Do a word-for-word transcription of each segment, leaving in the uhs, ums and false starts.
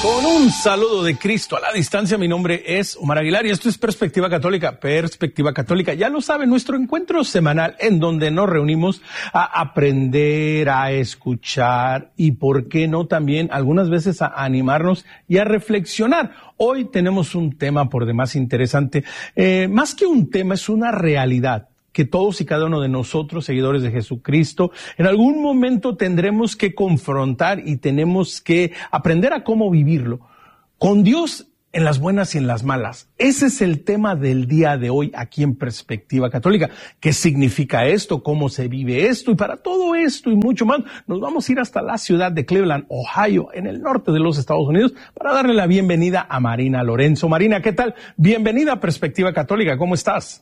Con un saludo de Cristo a la distancia, mi nombre es Omar Aguilar y esto es Perspectiva Católica, Perspectiva Católica. Ya lo saben, nuestro encuentro semanal en donde nos reunimos a aprender, a escuchar y, por qué no, también algunas veces a animarnos y a reflexionar. Hoy tenemos un tema por demás interesante. Eh, más que un tema, es una realidad que todos y cada uno de nosotros, seguidores de Jesucristo, en algún momento tendremos que confrontar y tenemos que aprender a cómo vivirlo. Con Dios en las buenas y en las malas. Ese es el tema del día de hoy aquí en Perspectiva Católica. ¿Qué significa esto? ¿Cómo se vive esto? Y para todo esto y mucho más, nos vamos a ir hasta la ciudad de Cleveland, Ohio, en el norte de los Estados Unidos, para darle la bienvenida a Marina Lorenzo. Marina, ¿qué tal? Bienvenida a Perspectiva Católica. ¿Cómo estás?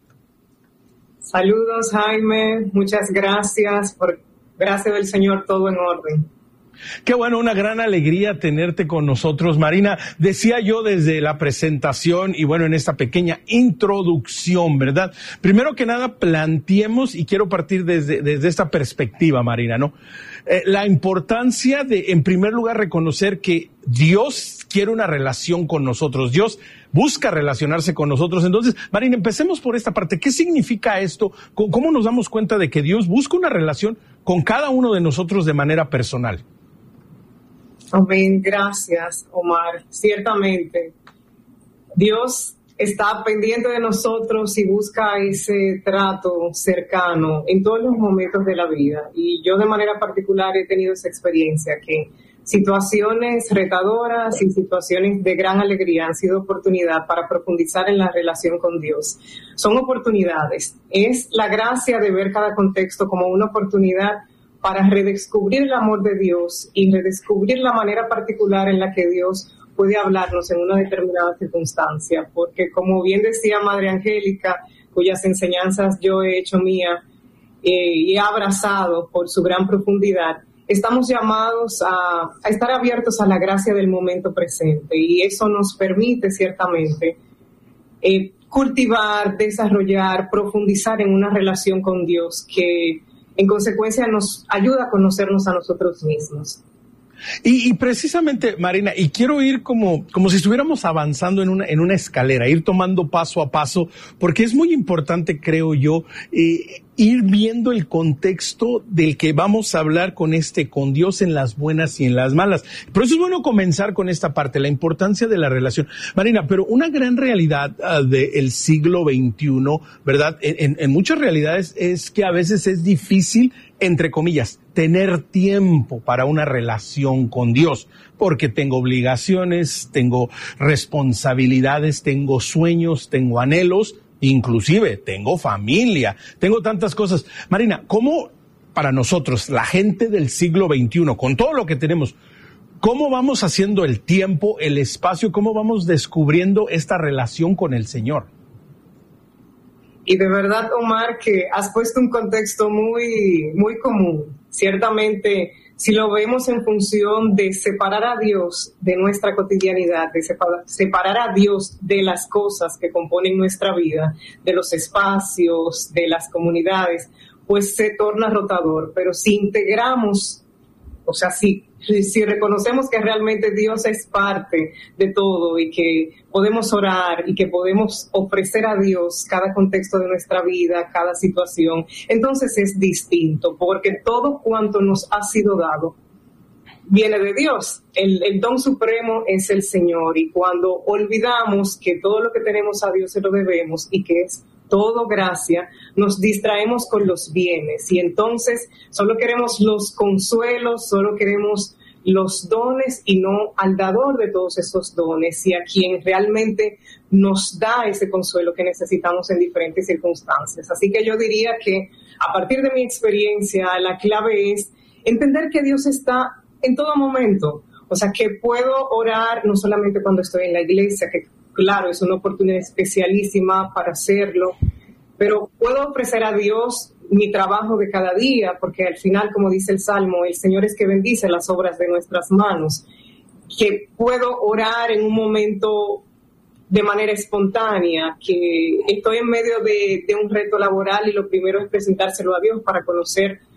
Saludos, Jaime. Muchas gracias. Por gracia del Señor, todo en orden. Qué bueno, una gran alegría tenerte con nosotros, Marina. Decía yo desde la presentación y bueno, en esta pequeña introducción, ¿verdad? Primero que nada, planteemos, y quiero partir desde, desde esta perspectiva, Marina, ¿no? Eh, la importancia de, en primer lugar, reconocer que Dios quiere una relación con nosotros. Dios busca relacionarse con nosotros. Entonces, Marina, empecemos por esta parte. ¿Qué significa esto? ¿Cómo nos damos cuenta de que Dios busca una relación con cada uno de nosotros de manera personal? Amén. Gracias, Omar. Ciertamente, Dios está pendiente de nosotros y busca ese trato cercano en todos los momentos de la vida. Y yo de manera particular he tenido esa experiencia, que situaciones retadoras y situaciones de gran alegría han sido oportunidad para profundizar en la relación con Dios. Son oportunidades. Es la gracia de ver cada contexto como una oportunidad para redescubrir el amor de Dios y redescubrir la manera particular en la que Dios puede hablarnos en una determinada circunstancia. Porque, como bien decía Madre Angélica, cuyas enseñanzas yo he hecho mía eh, y he abrazado por su gran profundidad, estamos llamados a, a estar abiertos a la gracia del momento presente, y eso nos permite ciertamente eh, cultivar, desarrollar, profundizar en una relación con Dios que en consecuencia nos ayuda a conocernos a nosotros mismos. Y, y precisamente, Marina, y quiero ir como, como si estuviéramos avanzando en una, en una escalera, ir tomando paso a paso, porque es muy importante, creo yo, eh, ir viendo el contexto del que vamos a hablar con este, con Dios en las buenas y en las malas. Por eso es bueno comenzar con esta parte, la importancia de la relación. Marina, pero una gran realidad uh, del siglo veintiuno, ¿verdad? En, en, en muchas realidades es que a veces es difícil, entre comillas, tener tiempo para una relación con Dios, porque tengo obligaciones, tengo responsabilidades, tengo sueños, tengo anhelos, inclusive tengo familia, tengo tantas cosas. Marina, ¿cómo para nosotros, la gente del siglo veintiuno, con todo lo que tenemos, cómo vamos haciendo el tiempo, el espacio, cómo vamos descubriendo esta relación con el Señor? Y de verdad, Omar, que has puesto un contexto muy, muy común. Ciertamente, si lo vemos en función de separar a Dios de nuestra cotidianidad, de separar, separar a Dios de las cosas que componen nuestra vida, de los espacios, de las comunidades, pues se torna rotador. Pero si integramos, o sea, si, si reconocemos que realmente Dios es parte de todo y que podemos orar y que podemos ofrecer a Dios cada contexto de nuestra vida, cada situación, entonces es distinto, porque todo cuanto nos ha sido dado viene de Dios. El, el don supremo es el Señor, y cuando olvidamos que todo lo que tenemos a Dios se lo debemos y que es todo gracia, nos distraemos con los bienes y entonces solo queremos los consuelos, solo queremos los dones y no al dador de todos esos dones y a quien realmente nos da ese consuelo que necesitamos en diferentes circunstancias. Así que yo diría que a partir de mi experiencia la clave es entender que Dios está en todo momento. O sea, que puedo orar no solamente cuando estoy en la iglesia, que claro, es una oportunidad especialísima para hacerlo, pero puedo ofrecer a Dios mi trabajo de cada día, porque al final, como dice el Salmo, el Señor es que bendice las obras de nuestras manos, que puedo orar en un momento de manera espontánea, que estoy en medio de, de un reto laboral y lo primero es presentárselo a Dios para conocer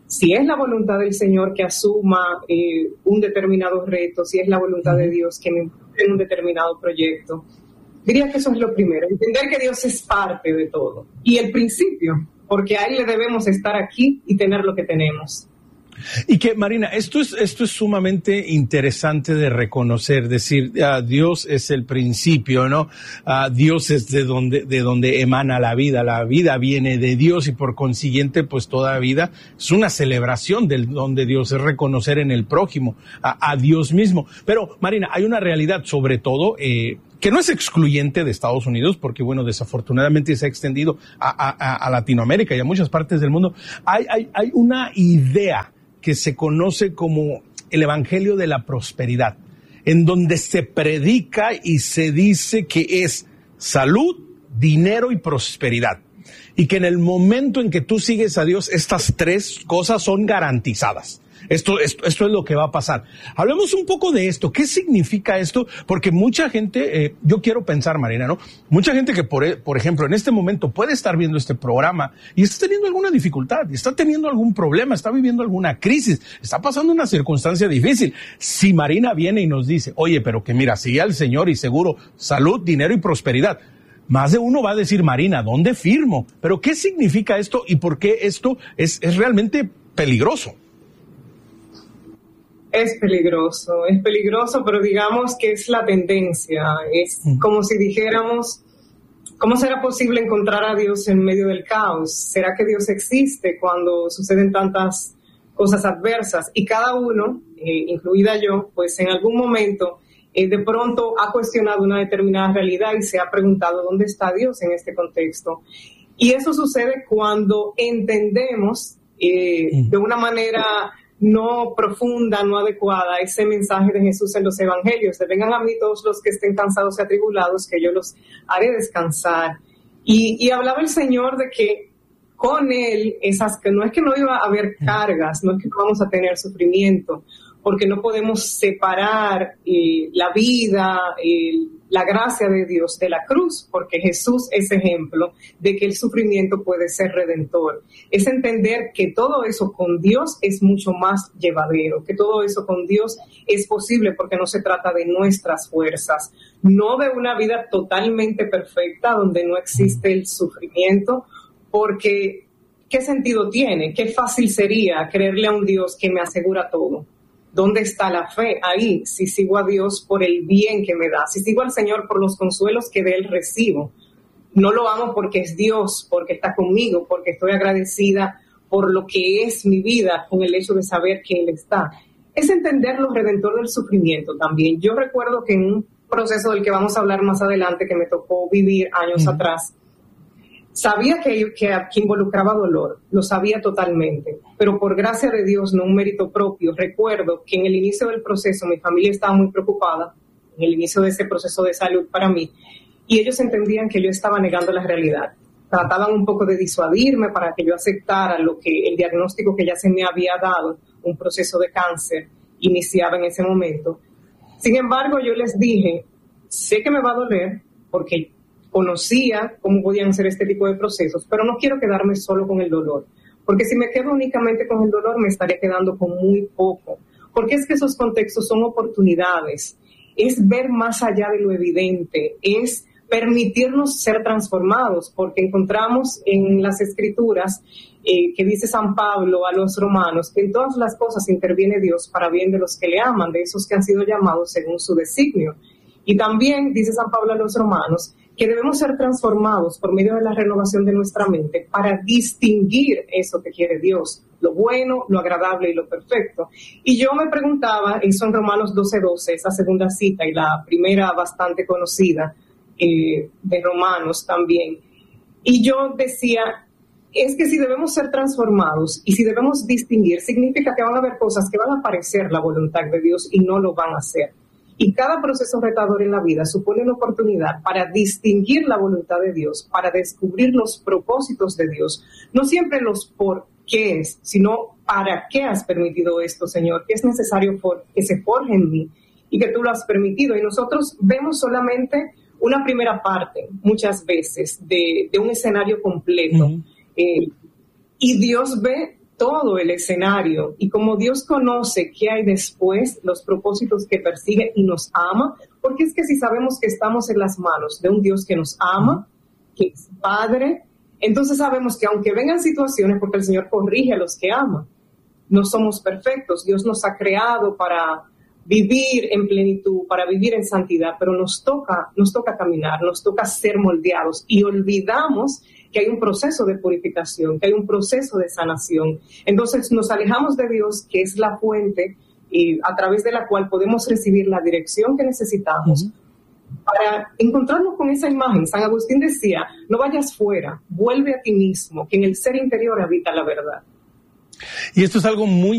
si es la voluntad del Señor que asuma eh, un determinado reto, si es la voluntad de Dios que me impulse en un determinado proyecto. Diría que eso es lo primero, entender que Dios es parte de todo. Y el principio, porque a Él le debemos estar aquí y tener lo que tenemos. Y que, Marina, esto es, esto es sumamente interesante de reconocer, decir, uh, Dios es el principio, ¿no? Uh, Dios es de donde, de donde emana la vida, la vida viene de Dios y por consiguiente, pues toda vida es una celebración del don de Dios, es reconocer en el prójimo a, a Dios mismo. Pero, Marina, hay una realidad, sobre todo, eh, que no es excluyente de Estados Unidos, porque, bueno, desafortunadamente se ha extendido a, a, a Latinoamérica y a muchas partes del mundo. Hay, hay, hay una idea que se conoce como el Evangelio de la Prosperidad, en donde se predica y se dice que es salud, dinero y prosperidad. Y que en el momento en que tú sigues a Dios, estas tres cosas son garantizadas. Esto, esto, esto es lo que va a pasar. Hablemos un poco de esto. ¿Qué significa esto? Porque mucha gente, eh, yo quiero pensar, Marina, ¿no? Mucha gente que, por, por ejemplo, en este momento puede estar viendo este programa y está teniendo alguna dificultad, y está teniendo algún problema, está viviendo alguna crisis, está pasando una circunstancia difícil. Si Marina viene y nos dice, oye, pero que mira, sigue al Señor y seguro salud, dinero y prosperidad, más de uno va a decir, Marina, ¿dónde firmo? Pero ¿qué significa esto y por qué esto es, es realmente peligroso? Es peligroso, es peligroso, pero digamos que es la tendencia. Es como si dijéramos, ¿cómo será posible encontrar a Dios en medio del caos? ¿Será que Dios existe cuando suceden tantas cosas adversas? Y cada uno, eh, incluida yo, pues en algún momento eh, de pronto ha cuestionado una determinada realidad y se ha preguntado ¿dónde está Dios en este contexto? Y eso sucede cuando entendemos eh, de una manera no profunda, no adecuada, ese mensaje de Jesús en los evangelios, de vengan a mí todos los que estén cansados y atribulados, que yo los haré descansar. Y, y hablaba el Señor de que con Él, esas que no es que no iba a haber cargas, no es que no vamos a tener sufrimiento, porque no podemos separar eh, la vida, eh, la gracia de Dios de la cruz, porque Jesús es ejemplo de que el sufrimiento puede ser redentor. Es entender que todo eso con Dios es mucho más llevadero, que todo eso con Dios es posible porque no se trata de nuestras fuerzas, no de una vida totalmente perfecta donde no existe el sufrimiento, porque ¿qué sentido tiene? Qué fácil sería creerle a un Dios que me asegura todo. ¿Dónde está la fe? Ahí, si sigo a Dios por el bien que me da, si sigo al Señor por los consuelos que de Él recibo. No lo amo porque es Dios, porque está conmigo, porque estoy agradecida por lo que es mi vida con el hecho de saber que Él está. Es entender lo redentor del sufrimiento también. Yo recuerdo que en un proceso del que vamos a hablar más adelante, que me tocó vivir años mm. atrás, sabía que, que, que involucraba dolor, lo sabía totalmente, pero por gracia de Dios, no un mérito propio. Recuerdo que en el inicio del proceso mi familia estaba muy preocupada, en el inicio de ese proceso de salud para mí, y ellos entendían que yo estaba negando la realidad. Trataban un poco de disuadirme para que yo aceptara lo que el diagnóstico que ya se me había dado, un proceso de cáncer, iniciaba en ese momento. Sin embargo, yo les dije, sé que me va a doler porque conocía cómo podían ser este tipo de procesos, pero no quiero quedarme solo con el dolor, porque si me quedo únicamente con el dolor me estaría quedando con muy poco, porque es que esos contextos son oportunidades, es ver más allá de lo evidente, es permitirnos ser transformados, porque encontramos en las Escrituras eh, que dice San Pablo a los romanos que en todas las cosas interviene Dios para bien de los que le aman, de esos que han sido llamados según su designio. Y también dice San Pablo a los romanos que debemos ser transformados por medio de la renovación de nuestra mente para distinguir eso que quiere Dios, lo bueno, lo agradable y lo perfecto. Y yo me preguntaba, eso en Romanos doce doce, esa segunda cita y la primera bastante conocida eh, de Romanos también, y yo decía, es que si debemos ser transformados y si debemos distinguir, significa que van a haber cosas que van a parecer la voluntad de Dios y no lo van a hacer. Y cada proceso retador en la vida supone una oportunidad para distinguir la voluntad de Dios, para descubrir los propósitos de Dios. No siempre los por qué es, sino para qué has permitido esto, Señor, que es necesario for, que se forje en mí y que tú lo has permitido. Y nosotros vemos solamente una primera parte, muchas veces, de, de un escenario completo. Uh-huh. Eh, y Dios ve todo el escenario y como Dios conoce qué hay después, los propósitos que persigue y nos ama, porque es que si sabemos que estamos en las manos de un Dios que nos ama, que es Padre, entonces sabemos que aunque vengan situaciones, porque el Señor corrige a los que ama, no somos perfectos, Dios nos ha creado para vivir en plenitud, para vivir en santidad, pero nos toca, nos toca caminar, nos toca ser moldeados y olvidamos que hay un proceso de purificación, que hay un proceso de sanación. Entonces nos alejamos de Dios, que es la fuente y a través de la cual podemos recibir la dirección que necesitamos uh-huh. para encontrarnos con esa imagen. San Agustín decía, no vayas fuera, vuelve a ti mismo, que en el ser interior habita la verdad. Y esto es algo muy